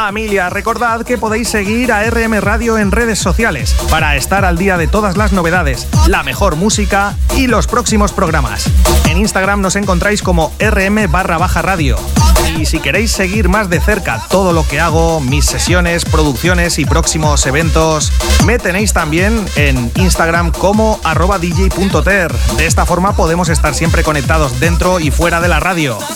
Familia, recordad que podéis seguir a RM Radio en redes sociales para estar al día de todas las novedades, la mejor música y los próximos programas. En Instagram nos encontráis como RM_radio. Y si queréis seguir más de cerca todo lo que hago, mis sesiones, producciones y próximos eventos, me tenéis también en Instagram como @dj.ter. De esta forma podemos estar siempre conectados dentro y fuera de la radio.